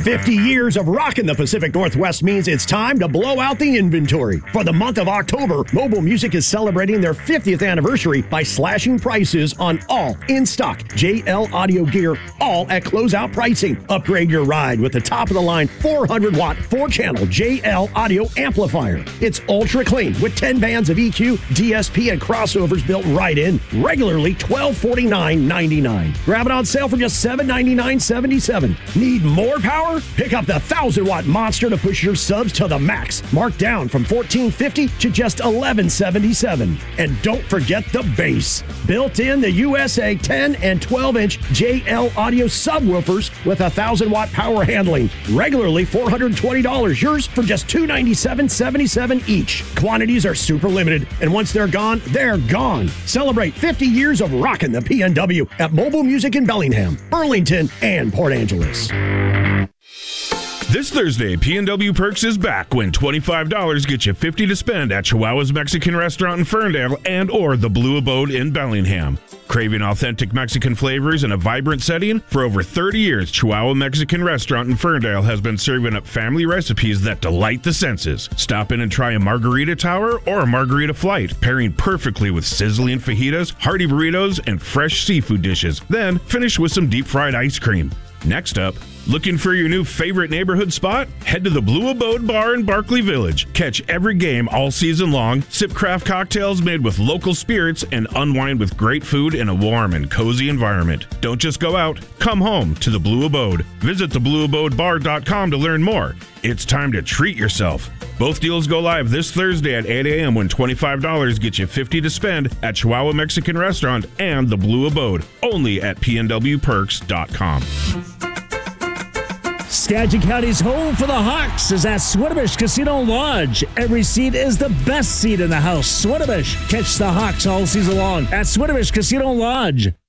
50 years of rocking the Pacific Northwest means it's time to blow out the inventory. For the month of October, Mobile Music is celebrating their 50th anniversary by slashing prices on all in-stock JL audio gear, all at closeout pricing. Upgrade your ride with the top-of-the-line 400-watt, 4-channel JL audio amplifier. It's ultra clean with 10 bands of EQ, DSP, and crossovers built right in. Regularly $1249.99. Grab it on sale for just $799.77. Need more power? Pick up the 1,000-watt monster to push your subs to the max. Marked down from $1,450 to just $1,177. And don't forget the bass. Built in the USA 10 and 12-inch JL audio subwoofers with 1,000-watt power handling. Regularly $420. Yours for just $297.77 each. Quantities are super limited, and once they're gone, they're gone. Celebrate 50 years of rocking the PNW at Mobile Music in Bellingham, Burlington, and Port Angeles. This Thursday, PNW Perks is back when $25 gets you $50 to spend at Chihuahua's Mexican Restaurant in Ferndale and or the Blue Abode in Bellingham. Craving authentic Mexican flavors in a vibrant setting? For over 30 years, Chihuahua Mexican Restaurant in Ferndale has been serving up family recipes that delight the senses. Stop in and try a margarita tower or a margarita flight, pairing perfectly with sizzling fajitas, hearty burritos, and fresh seafood dishes. Then finish with some deep-fried ice cream. Next up, looking for your new favorite neighborhood spot? Head to the Blue Abode Bar in Barkley Village. Catch every game all season long, sip craft cocktails made with local spirits, and unwind with great food in a warm and cozy environment. Don't just go out, come home to the Blue Abode. Visit theblueabodebar.com to learn more. It's time to treat yourself. Both deals go live this Thursday at 8 a.m. when $25 gets you $50 to spend at Chihuahua Mexican Restaurant and the Blue Abode, only at pnwperks.com. Skagit County's home for the Hawks is at Swinomish Casino Lodge. Every seat is the best seat in the house. Swinomish. Catch the Hawks all season long at Swinomish Casino Lodge.